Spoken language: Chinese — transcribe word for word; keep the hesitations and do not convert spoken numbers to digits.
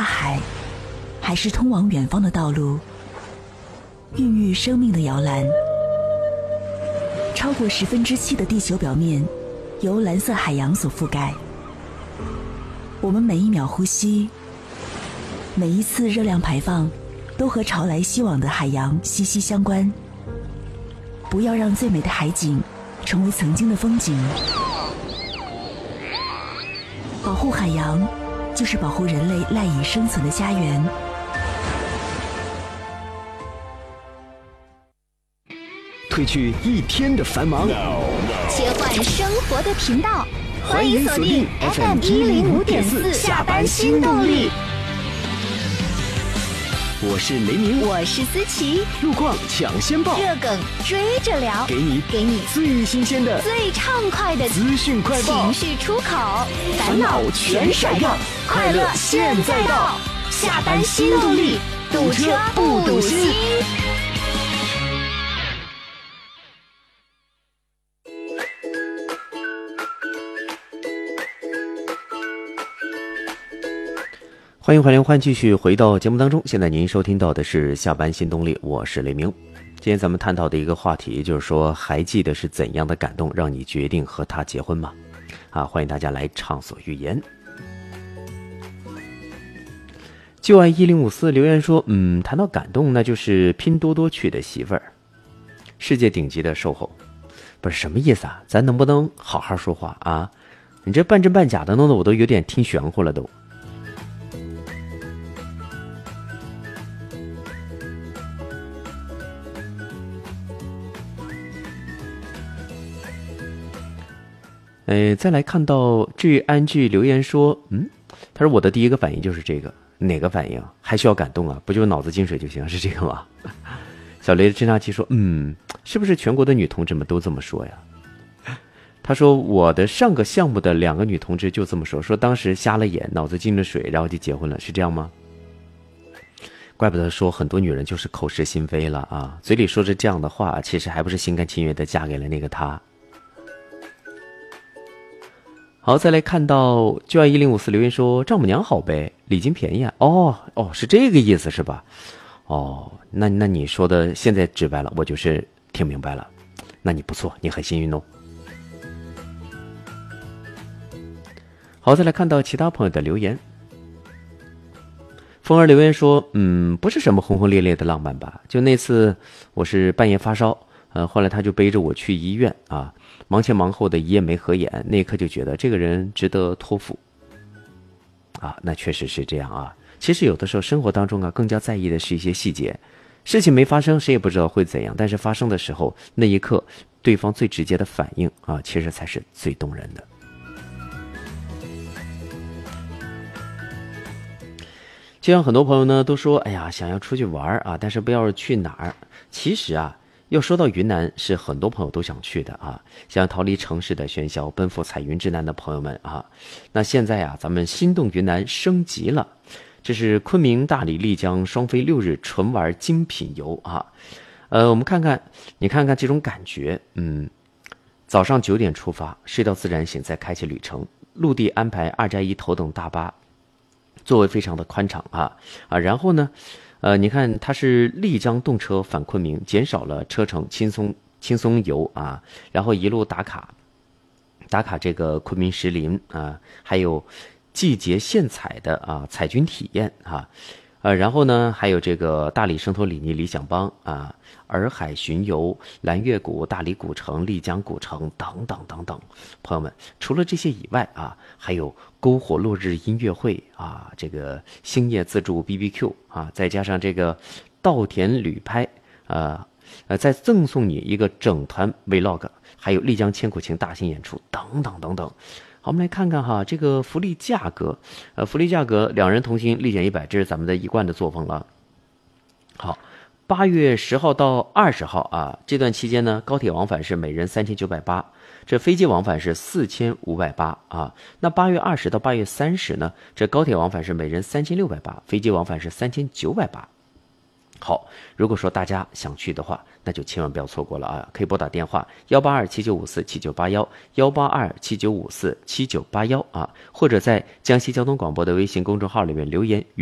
海，还是通往远方的道路，孕育生命的摇篮。超过十分之七的地球表面由蓝色海洋所覆盖。我们每一秒呼吸，每一次热量排放，都和潮来袭往的海洋息息相关。不要让最美的海景成为曾经的风景。保护海洋，就是保护人类赖以生存的家园。 褪去一天的繁忙， 切换生活的频道， 欢迎锁定 F M 一零五点四下班新动力。我是雷鸣， 我是思琪， 路况抢先报， 热梗追着聊， 给你给你最新鲜的、 最畅快的资讯快报， 情绪出口，烦恼全甩掉，快乐现在到，下班新动力，堵车不堵心。 欢迎欢迎欢迎继续回到节目当中。现在您收听到的是下班新动力，我是雷鸣。今天咱们探讨的一个话题就是说，还记得是怎样的感动让你决定和他结婚吗？啊，欢迎大家来畅所欲言。就爱一零五四留言说，嗯，谈到感动，那就是拼多多娶的媳妇儿，世界顶级的售后。不是什么意思啊？咱能不能好好说话啊？你这半真半假的，弄得我都有点听玄乎了都。呃，再来看到志安居留言说，嗯，他说我的第一个反应就是这个，哪个反应还需要感动啊？不就是脑子进水就行，是这个吗？小雷的侦察机说，嗯，是不是全国的女同志们都这么说呀？他说我的上个项目的两个女同志就这么说，说当时瞎了眼，脑子进了水，然后就结婚了，是这样吗？怪不得说很多女人就是口是心非了啊，嘴里说着这样的话，其实还不是心甘情愿的嫁给了那个他。好，再来看到就爱一零五四留言说，丈母娘好呗，礼金便宜啊。哦哦，是这个意思是吧？哦，那那你说的现在直白了，我就是听明白了。那你不错，你很幸运哦。好，再来看到其他朋友的留言。风儿留言说，嗯，不是什么轰轰烈烈的浪漫吧？就那次我是半夜发烧，呃，后来他就背着我去医院啊。忙前忙后的一夜没合眼，那一刻就觉得这个人值得托付啊，那确实是这样啊。其实有的时候生活当中啊，更加在意的是一些细节，事情没发生谁也不知道会怎样，但是发生的时候那一刻对方最直接的反应啊，其实才是最动人的。就像很多朋友呢都说，哎呀，想要出去玩啊，但是不知道去哪儿。其实啊，要说到云南，是很多朋友都想去的啊，想逃离城市的喧嚣，奔赴彩云之南的朋友们啊，那现在啊，咱们心动云南升级了，这是昆明、大理、丽江双飞六日纯玩精品游啊。呃，我们看看，你看看这种感觉，嗯，早上九点出发，睡到自然醒，再开启旅程。陆地安排二加一头等大巴，座位非常的宽敞啊啊，然后呢？呃，你看它是丽江动车返昆明，减少了车程，轻松轻松游啊，然后一路打卡，打卡这个昆明石林啊，还有季节献彩的啊彩军体验啊，呃，然后呢还有这个大理圣托里尼理想邦啊，洱海巡游、蓝月谷、大理古城、丽江古城等等等等。朋友们，除了这些以外啊，还有篝火落日音乐会啊，这个星夜自助 B B Q 啊，再加上这个稻田旅拍，呃呃，再赠送你一个整团 Vlog， 还有丽江千古情大型演出等等等等。好，我们来看看哈，这个福利价格，呃，福利价格两人同行立减一百，这是咱们的一贯的作风了。好，八月十号到二十号啊，这段期间呢，高铁往返是每人三千九百八，这飞机往返是四千五百八啊。那八月二十到八月三十呢，这高铁往返是每人三千六百八，飞机往返是三千九百八。好，如果说大家想去的话，那就千万不要错过了啊！可以拨打电话幺八二七九五四七九八幺幺八二七九五四七九八幺啊，或者在江西交通广播的微信公众号里面留言。